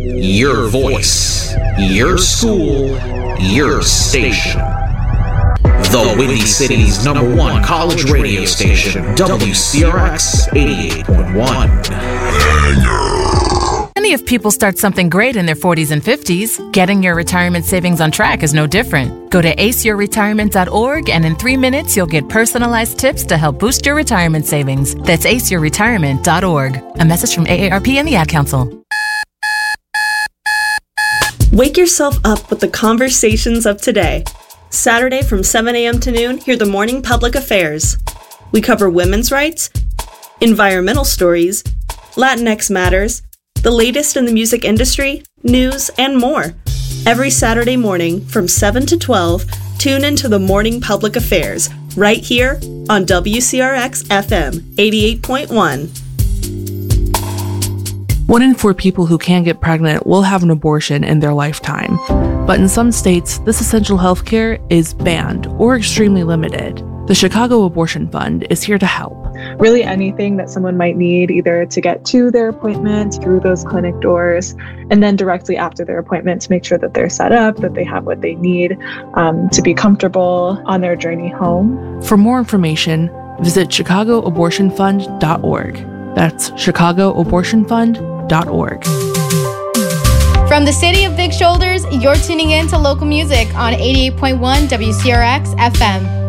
your voice, your school, your station. The Windy City's #1 college radio station, WCRX 88.1. Many of people start something great in their 40s and 50s. Getting your retirement savings on track is no different. Go to aceyourretirement.org and in 3 minutes you'll get personalized tips to help boost your retirement savings. That's aceyourretirement.org. A message from AARP and the Ad Council. Wake yourself up with the conversations of today. Saturday from 7 a.m. to noon, hear the Morning Public Affairs. We cover women's rights, environmental stories, Latinx matters, the latest in the music industry, news, and more. Every Saturday morning from 7 to 12, tune into the Morning Public Affairs, right here on WCRX FM 88.1. 1 in 4 people who can get pregnant will have an abortion in their lifetime. But in some states, this essential health care is banned or extremely limited. The Chicago Abortion Fund is here to help. Really anything that someone might need, either to get to their appointment, through those clinic doors, and then directly after their appointment to make sure that they're set up, that they have what they need to be comfortable on their journey home. For more information, visit ChicagoAbortionFund.org. That's ChicagoAbortionFund.org. From the city of Big Shoulders, you're tuning in to local music on 88.1 WCRX FM.